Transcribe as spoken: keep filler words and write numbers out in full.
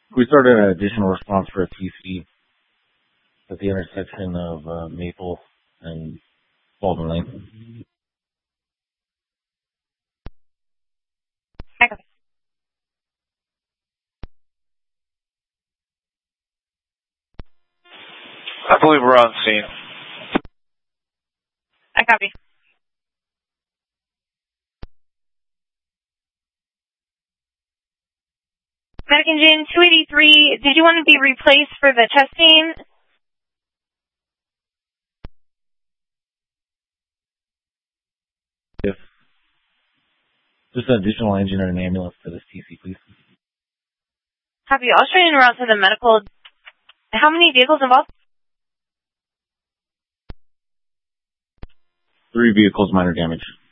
We started an additional response for a T C at the intersection of uh, Maple and Baldwin Lane. I copy. I believe we're on scene. I copy. Medic Engine two eighty-three, did you want to be replaced for the testing? If just an additional engine and an ambulance to this T C, please. Copy. I'll straighten around to the medical. How many vehicles involved? Three vehicles, minor damage.